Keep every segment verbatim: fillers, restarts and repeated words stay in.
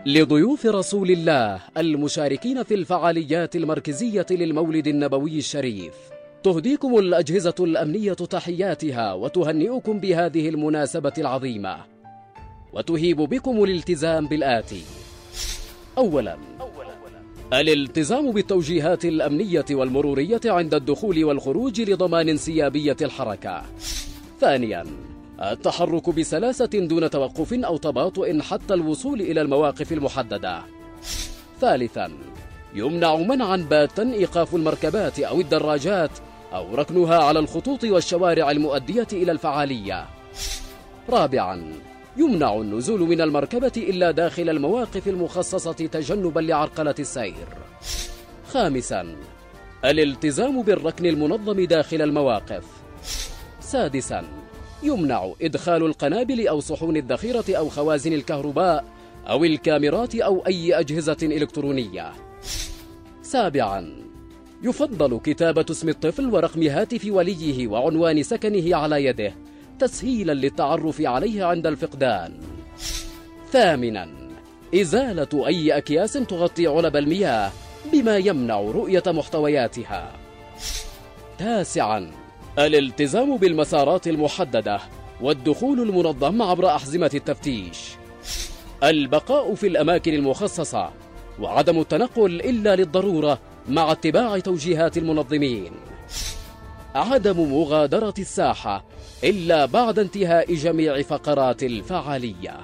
لضيوف رسول الله المشاركين في الفعاليات المركزية للمولد النبوي الشريف، تهديكم الأجهزة الأمنية تحياتها وتهنئكم بهذه المناسبة العظيمة، وتهيب بكم الالتزام بالآتي: أولاً، الالتزام بالتوجيهات الأمنية والمرورية عند الدخول والخروج لضمان انسيابية الحركة. ثانياً، التحرك بسلاسة دون توقف أو تباطؤ حتى الوصول إلى المواقف المحددة. ثالثاً، يمنع منعاً باتا إيقاف المركبات أو الدراجات أو ركنها على الخطوط والشوارع المؤدية إلى الفعالية. رابعاً، يمنع النزول من المركبة إلا داخل المواقف المخصصة تجنباً لعرقلة السير. خامساً، الالتزام بالركن المنظم داخل المواقف. سادساً، يمنع إدخال القنابل أو صحون الذخيرة أو خوازن الكهرباء أو الكاميرات أو أي أجهزة إلكترونية. سابعاً، يفضل كتابة اسم الطفل ورقم هاتف وليه وعنوان سكنه على يده تسهيلاً للتعرف عليه عند الفقدان. ثامناً، إزالة أي أكياس تغطي علب المياه بما يمنع رؤية محتوياتها. تاسعاً، الالتزام بالمسارات المحددة والدخول المنظم عبر أحزمة التفتيش. البقاء في الأماكن المخصصة وعدم التنقل إلا للضرورة مع اتباع توجيهات المنظمين. عدم مغادرة الساحة إلا بعد انتهاء جميع فقرات الفعالية.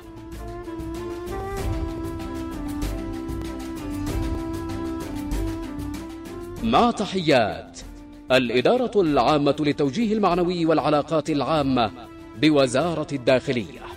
مع تحيات الإدارة العامة للتوجيه المعنوي والعلاقات العامة بوزارة الداخلية.